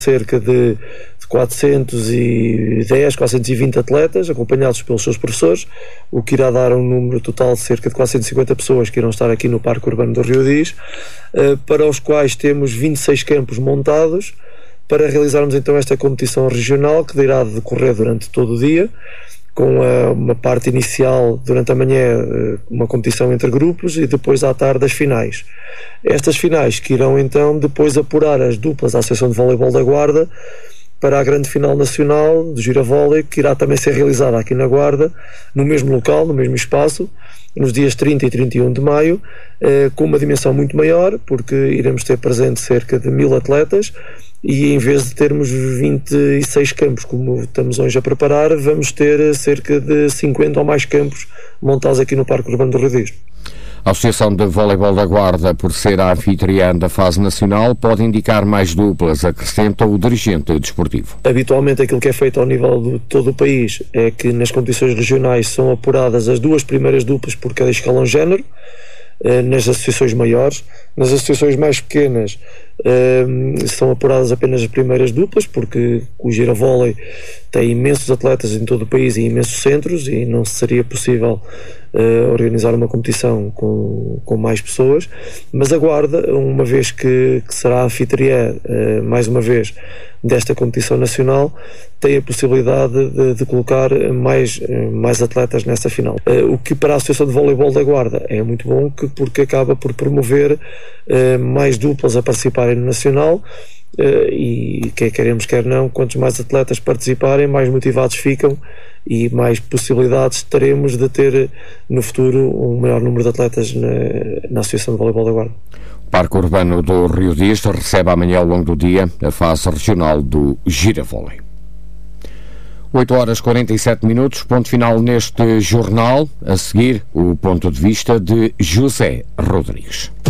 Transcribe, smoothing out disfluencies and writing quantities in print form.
cerca de 410, 420 atletas, acompanhados pelos seus professores, o que irá dar um número total de cerca de 450 pessoas que irão estar aqui no Parque Urbano do Rio Diz, para os quais temos 26 campos montados, para realizarmos então esta competição regional, que irá decorrer durante todo o dia, com uma parte inicial durante a manhã, uma competição entre grupos, e depois à tarde as finais. Estas finais que irão então depois apurar as duplas da Associação de Voleibol da Guarda para a grande final nacional do Giravólei, que irá também ser realizada aqui na Guarda, no mesmo local, no mesmo espaço, nos dias 30 e 31 de maio, com uma dimensão muito maior, porque iremos ter presente cerca de 1000 atletas, e em vez de termos 26 campos como estamos hoje a preparar, vamos ter cerca de 50 ou mais campos montados aqui no Parque Urbano do Rio Diz. A Associação de Voleibol da Guarda, por ser a anfitriã da fase nacional, pode indicar mais duplas, acrescenta o dirigente desportivo. Habitualmente aquilo que é feito ao nível de todo o país é que nas competições regionais são apuradas as 2 primeiras duplas por cada escalão género, nas associações maiores. Nas associações mais pequenas são apuradas apenas as primeiras duplas, porque o Giravólei tem imensos atletas em todo o país e imensos centros, e não seria possível organizar uma competição com mais pessoas. Mas a Guarda, uma vez que será anfitriã mais uma vez desta competição nacional, tem a possibilidade de colocar mais atletas nesta final. O que para a Associação de Voleibol da Guarda é muito bom, porque acaba por promover mais duplas a participarem no nacional, e quer queremos quer não, quantos mais atletas participarem, mais motivados ficam e mais possibilidades teremos de ter no futuro um maior número de atletas na Associação de Voleibol da Guarda. O Parque Urbano do Rio Diz recebe amanhã ao longo do dia a fase regional do Giravólei. 8h47, ponto final neste jornal. A seguir, o ponto de vista de José Rodrigues.